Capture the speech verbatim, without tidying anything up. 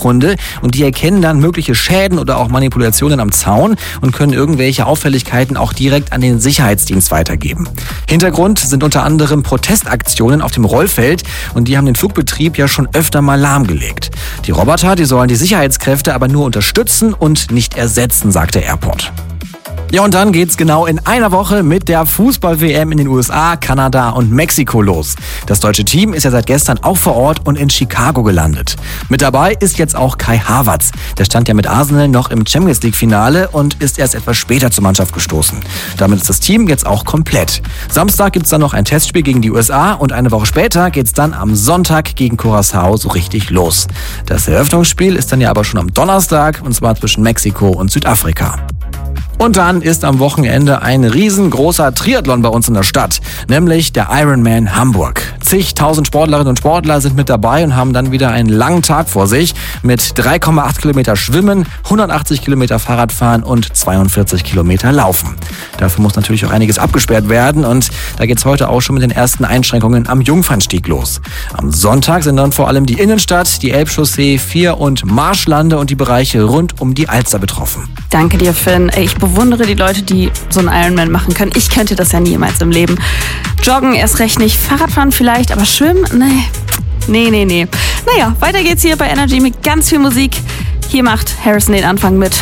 Fachhunde und die erkennen dann mögliche Schäden oder auch Manipulationen am Zaun und können irgendwelche Auffälligkeiten auch direkt an den Sicherheitsdienst weitergeben. Hintergrund sind unter anderem Protestaktionen auf dem Rollfeld und die haben den Flugbetrieb ja schon öfter mal lahmgelegt. Die Roboter, die sollen die Sicherheitskräfte aber nur unterstützen und nicht ersetzen, sagt der Airport. Ja, und dann geht's genau in einer Woche mit der Fußball-W M in den U S A, Kanada und Mexiko los. Das deutsche Team ist ja seit gestern auch vor Ort und in Chicago gelandet. Mit dabei ist jetzt auch Kai Havertz. Der stand ja mit Arsenal noch im Champions-League-Finale und ist erst etwas später zur Mannschaft gestoßen. Damit ist das Team jetzt auch komplett. Samstag gibt's dann noch ein Testspiel gegen die U S A und eine Woche später geht's dann am Sonntag gegen Curaçao so richtig los. Das Eröffnungsspiel ist dann ja aber schon am Donnerstag und zwar zwischen Mexiko und Südafrika. Und dann ist am Wochenende ein riesengroßer Triathlon bei uns in der Stadt, nämlich der Ironman Hamburg. Zigtausend Sportlerinnen und Sportler sind mit dabei und haben dann wieder einen langen Tag vor sich mit drei Komma acht Kilometer Schwimmen, hundertachtzig Kilometer Fahrradfahren und zweiundvierzig Kilometer Laufen. Dafür muss natürlich auch einiges abgesperrt werden und da geht's heute auch schon mit den ersten Einschränkungen am Jungfernstieg los. Am Sonntag sind dann vor allem die Innenstadt, die Elbchaussee, Vier- und Marschlande und die Bereiche rund um die Alster betroffen. Danke dir, Finn. Ich bewundere die Leute, die so einen Ironman machen können. Ich könnte das ja niemals im Leben. Joggen erst recht nicht, Fahrradfahren vielleicht, aber Schwimmen? Nee. Nee, nee, nee. Naja, weiter geht's hier bei Energy mit ganz viel Musik. Hier macht Harrison den Anfang mit